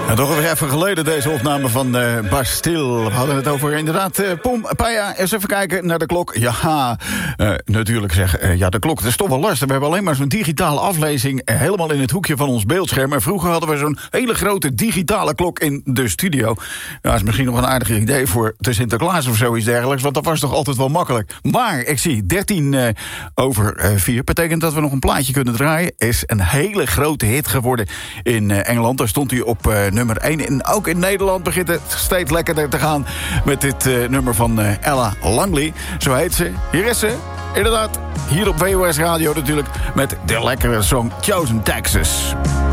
En toch weer even geleden deze opname van Bastille. We hadden het over inderdaad Pom Paya. Eens even kijken naar de klok. Ja, natuurlijk zeg. Ja, de klok, dat is toch wel lastig. We hebben alleen maar zo'n digitale aflezing helemaal in het hoekje van ons beeldscherm. En vroeger hadden we zo'n hele grote digitale klok in de studio. Ja, dat is misschien nog een aardig idee voor de Sinterklaas of zoiets dergelijks. Want dat was toch altijd wel makkelijk. Maar ik zie 4:13. Betekent dat we nog een plaatje kunnen draaien. Is een hele grote hit geworden in Engeland. Daar stond hij op nummer 1. En ook in Nederland begint het steeds lekkerder te gaan met dit nummer van Ella Langley. Zo heet ze. Hier is ze. Inderdaad, hier op WOS Radio natuurlijk met de lekkere song Chosen Texas.